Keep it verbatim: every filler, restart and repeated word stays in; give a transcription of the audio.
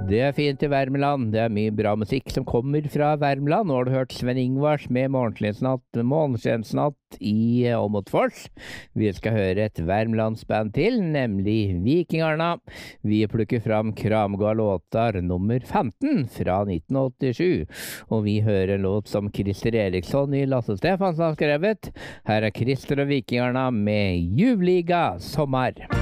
Det er fint i Värmland. Det er mye bra musikk som kommer fra Värmland. Nå har du hørt Sven Ingvars med Morgenskjensnatt, Morgenskjensnatt i Åmotfors. Vi skal høre et Värmlandsband til, nemlig Vikingarna. Vi plukker fram Kramgård låtar nummer femten fra nitten åttisju. Og vi hører en låt som Christer Eriksson i Lasse Stefansen har skrevet. Her er Christer og Vikingarna med Juvliga sommar.